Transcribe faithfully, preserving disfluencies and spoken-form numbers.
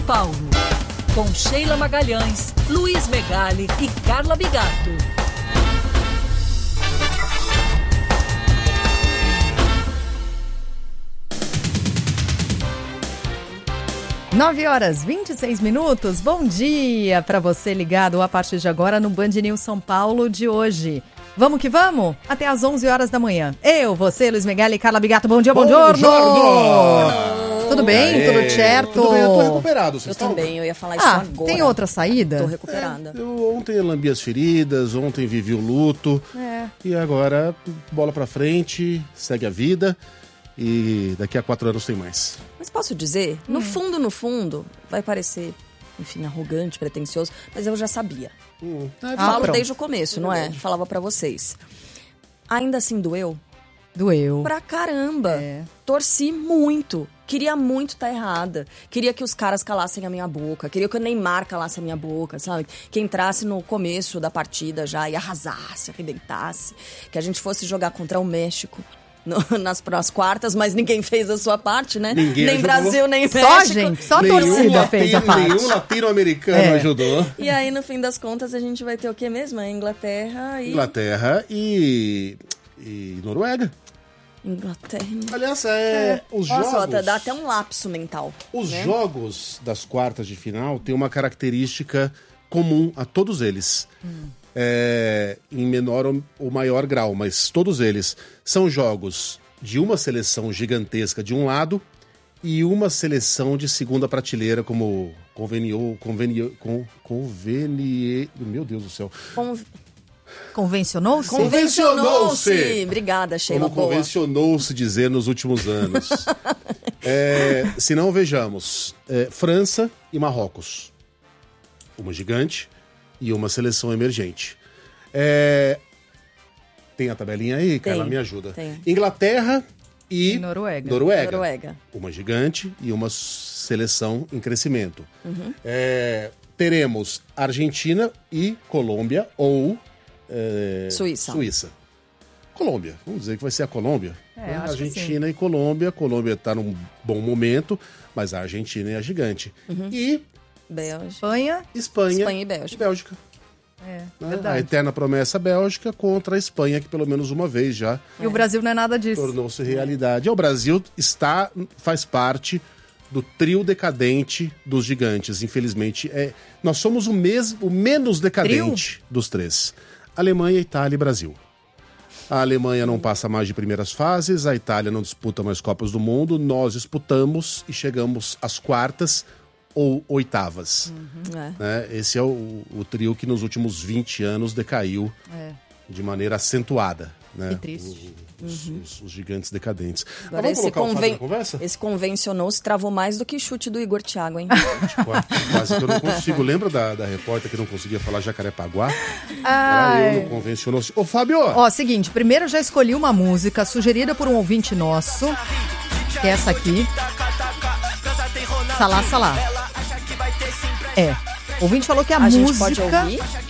Paulo. Com Sheila Magalhães, Luiz Megali e Carla Bigato. nove horas e vinte e seis minutos. Bom dia para você ligado a partir de agora no Band News São Paulo de hoje. Vamos que vamos? Até às onze horas da manhã. Eu, você, Luiz Megali e Carla Bigato. Bom dia, bom, bom giorno! Tudo bem? Aê, tudo certo? Tudo bem, eu tô recuperado. Eu estão... também, eu ia falar isso ah, agora. Tem outra saída? Tô recuperada. É, eu ontem lambi as feridas, ontem vivi o luto. É. E agora, bola pra frente, segue a vida. E daqui a quatro anos tem mais. Mas posso dizer, no hum. fundo, no fundo, vai parecer, enfim, arrogante, pretensioso, mas eu já sabia. Hum. Ah, Falo pronto. desde o começo, é não é? Falava pra vocês. Ainda assim, doeu? Doeu. Pra caramba. É. Torci muito. Queria muito estar errada. Queria que os caras calassem a minha boca. Queria que o Neymar calasse a minha boca, sabe? Que entrasse no começo da partida já e arrasasse, arrebentasse. Que a gente fosse jogar contra o México no, nas, nas quartas, mas ninguém fez a sua parte, né? Ninguém nem ajudou. Brasil, nem só, México. Só, gente. Só a torcida latino, fez a parte. Nenhum latino-americano é. ajudou. E aí, no fim das contas, a gente vai ter o quê mesmo? A Inglaterra e... Inglaterra e... e Noruega. Inglaterra. Aliás, é, é. os Nossa, jogos... dá até um lapso mental. Os né? jogos das quartas de final têm uma característica comum a todos eles. Hum. É, em menor ou maior grau, mas todos eles são jogos de uma seleção gigantesca de um lado e uma seleção de segunda prateleira, como conveniou... Conveniou... Con, convenie... Meu Deus do céu... Con... Convencionou-se? Convencionou-se! Obrigada, Sheila. Como convencionou-se dizer nos últimos anos. é, se não, vejamos. É, França e Marrocos. Uma gigante e uma seleção emergente. É, tem a tabelinha aí, Carla? Me ajuda. Tem. Inglaterra e, e Noruega. Noruega. Noruega. Uma gigante e uma seleção em crescimento. Uhum. É, teremos Argentina e Colômbia ou... É, Suíça. Suíça. Colômbia. Vamos dizer que vai ser a Colômbia. É, a acho Argentina e Colômbia. A Colômbia está num bom momento, mas a Argentina é a gigante. Uhum. E... Bélgica. Espanha. Espanha. Espanha e Bélgica. Bélgica. É, né? verdade. A eterna promessa Bélgica contra a Espanha, que pelo menos uma vez já... E é. o Brasil não é nada disso. Tornou-se realidade. E o Brasil está, faz parte do trio decadente dos gigantes. Infelizmente, é, nós somos o, mes, o menos decadente trio? dos três. Alemanha, Itália e Brasil. A Alemanha não passa mais de primeiras fases, a Itália não disputa mais Copas do Mundo, nós disputamos e chegamos às quartas ou oitavas. Uhum, é. Né? Esse é o, o trio que nos últimos vinte anos decaiu é. de maneira acentuada. Né? Que triste. O, os, uhum. os, os gigantes decadentes. Agora, vamos esse, conven... conversa? esse convencionou-se travou mais do que chute do Igor Thiago, hein? Quase que eu não consigo. Lembra da, da repórter que não conseguia falar Jacarepaguá? Ai. Era eu, não convencionou-se. Ô, Fábio! Ó, seguinte, primeiro eu já escolhi uma música sugerida por um ouvinte nosso, que é essa aqui. Salá, Salá. É. O ouvinte falou que a, a música... Gente pode ouvir?